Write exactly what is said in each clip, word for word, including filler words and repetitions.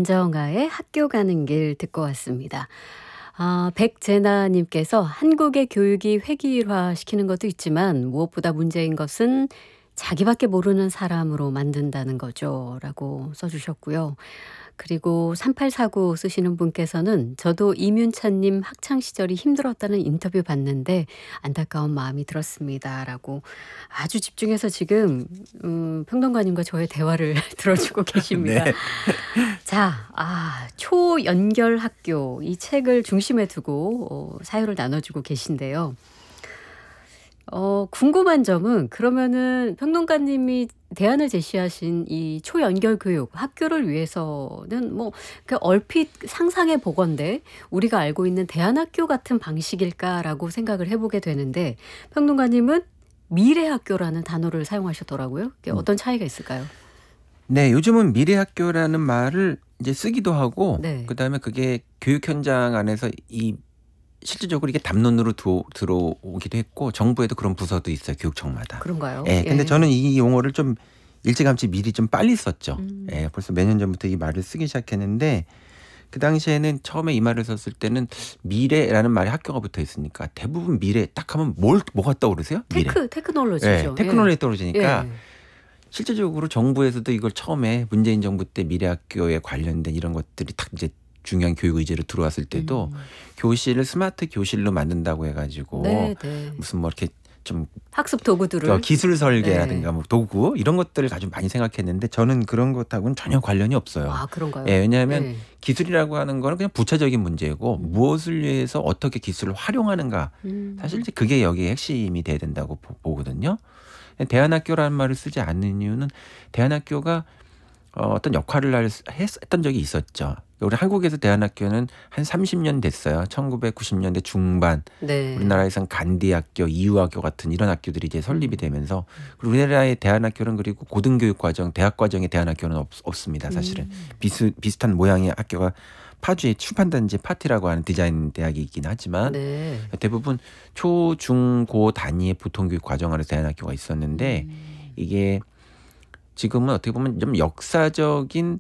안정아의 학교 가는 길 듣고 왔습니다. 아, 백제나님께서 한국의 교육이 획일화시키는 것도 있지만 무엇보다 문제인 것은 자기밖에 모르는 사람으로 만든다는 거죠. 라고 써주셨고요. 그리고 삼팔사구 쓰시는 분께서는 저도 이윤찬님 학창시절이 힘들었다는 인터뷰 봤는데 안타까운 마음이 들었습니다. 라고 아주 집중해서 지금 음, 평론가님과 저의 대화를 들어주고 계십니다. 네. 자, 아, 초연결학교 이 책을 중심에 두고 어, 사유를 나눠주고 계신데요. 어, 궁금한 점은 그러면은 평론가님이 대안을 제시하신 이 초연결 교육 학교를 위해서는 뭐 그 얼핏 상상해 보건대 우리가 알고 있는 대안학교 같은 방식일까라고 생각을 해보게 되는데 평론가님은 미래학교라는 단어를 사용하셨더라고요. 그게 어떤 차이가 있을까요? 네, 요즘은 미래학교라는 말을 이제 쓰기도 하고, 네. 그다음에 그게 교육 현장 안에서 이 실질적으로 이게 담론으로 두, 들어오기도 했고, 정부에도 그런 부서도 있어요, 교육청마다. 그런가요? 예, 근데 예. 저는 이 용어를 좀 일찌감치 미리 좀 빨리 썼죠. 음. 예, 벌써 몇 년 전부터 이 말을 쓰기 시작했는데, 그 당시에는 처음에 이 말을 썼을 때는 미래라는 말에 학교가 붙어 있으니까 대부분 미래 딱 하면 뭘 뭐가 떠오르세요? 미래. 테크, 테크놀로지죠. 예, 테크놀로지 떨어지니까 예. 실질적으로 정부에서도 이걸 처음에 문재인 정부 때 미래학교에 관련된 이런 것들이 딱 이제 중요한 교육 의제로 들어왔을 때도 음. 교실을 스마트 교실로 만든다고 해가지고 네, 네. 무슨 뭐 이렇게 좀 학습 도구들을 어, 기술 설계라든가 네. 뭐 도구 이런 것들을 가지고 많이 생각했는데 저는 그런 것하고는 전혀 관련이 없어요. 아, 그런가요? 예, 왜냐하면 네. 기술이라고 하는 거는 그냥 부차적인 문제고 음. 무엇을 위해서 어떻게 기술을 활용하는가 음. 사실 이제 그게 여기에 핵심이 돼야 된다고 보, 보거든요. 대안학교라는 말을 쓰지 않는 이유는 대안학교가 어, 어떤 역할을 할, 했던 적이 있었죠. 우리 한국에서 대안학교는 한 삼십 년 됐어요. 천구백구십 년대 중반 네. 우리나라에선 간디학교, 이유학교 같은 이런 학교들이 이제 설립이 되면서 그리고 우리나라의 대안학교는 그리고 고등교육과정, 대학과정의 대안학교는 없, 없습니다. 사실은 음. 비슷, 비슷한 모양의 학교가 파주의 출판단지 파티라고 하는 디자인 대학이 있긴 하지만 네. 대부분 초, 중, 고 단위의 보통교육 과정 안에 대안학교가 있었는데 음. 이게 지금은 어떻게 보면 좀 역사적인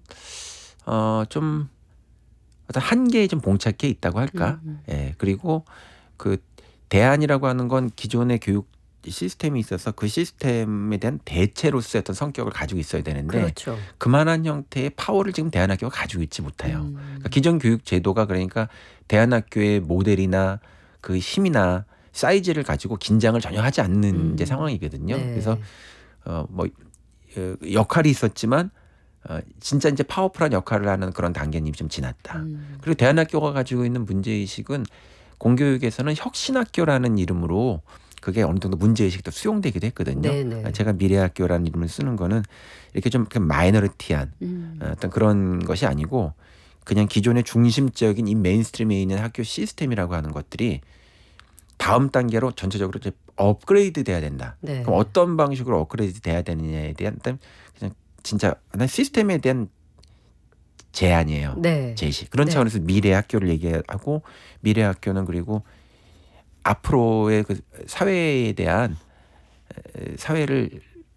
어, 좀 어떤 한계에 좀 봉착해 있다고 할까? 음. 예. 그리고 그 대안이라고 하는 건 기존의 교육 시스템이 있어서 그 시스템에 대한 대체로서의 어떤 성격을 가지고 있어야 되는데 그렇죠. 그만한 형태의 파워를 지금 대안학교가 가지고 있지 못해요. 음. 그러니까 기존 교육 제도가 그러니까 대안학교의 모델이나 그 힘이나 사이즈를 가지고 긴장을 전혀 하지 않는 음. 이제 상황이거든요. 네. 그래서 어 뭐 역할이 있었지만 어 진짜 이제 파워풀한 역할을 하는 그런 단계는 좀 지났다. 음. 그리고 대안학교가 가지고 있는 문제의식은 공교육에서는 혁신학교라는 이름으로 그게 어느 정도 문제의식도 수용되기도 했거든요. 네네. 제가 미래학교라는 이름을 쓰는 거는 이렇게 좀 마이너리티한 음. 어떤 그런 것이 아니고 그냥 기존의 중심적인 이 메인스트림에 있는 학교 시스템이라고 하는 것들이 다음 단계로 전체적으로 이제 업그레이드 돼야 된다. 네. 그럼 어떤 방식으로 업그레이드 돼야 되느냐에 대한 그냥 진짜 시스템에 대한 제안이에요. 네. 제시. 그런 네. 차원에서 미래 학교를 얘기하고 미래 학교는 그리고 앞으로의 그 사회에 대한 사회를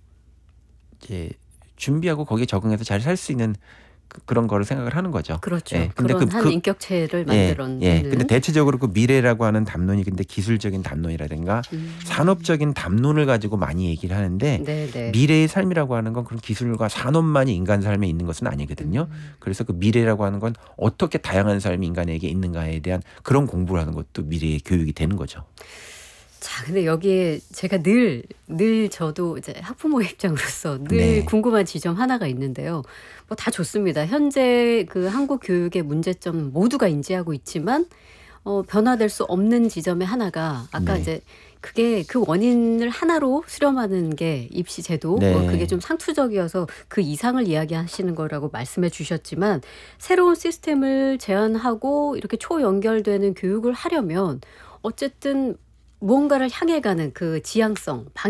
이제 준비하고 거기에 적응해서 잘 살 수 있는 그, 그런 거를 생각을 하는 거죠. 그렇죠. 예, 근데 그런 그, 한 그, 인격체를 예, 만들어내는. 예. 근데 대체적으로 그 미래라고 하는 담론이 근데 기술적인 담론이라든가 음. 산업적인 담론을 가지고 많이 얘기를 하는데 네네. 미래의 삶이라고 하는 건 그런 기술과 산업만이 인간 삶에 있는 것은 아니거든요. 음. 그래서 그 미래라고 하는 건 어떻게 다양한 삶이 인간에게 있는가에 대한 그런 공부를 하는 것도 미래의 교육이 되는 거죠. 자, 근데 여기에 제가 늘, 늘 저도 이제 학부모의 입장으로서 늘 네. 궁금한 지점 하나가 있는데요. 뭐 다 좋습니다. 현재 그 한국 교육의 문제점 모두가 인지하고 있지만, 어, 변화될 수 없는 지점의 하나가 아까 네. 이제 그게 그 원인을 하나로 수렴하는 게 입시 제도, 네. 어, 그게 좀 상투적이어서 그 이상을 이야기하시는 거라고 말씀해 주셨지만 새로운 시스템을 제안하고 이렇게 초연결되는 교육을 하려면 어쨌든 무언가를 향해 가는 그 지향성,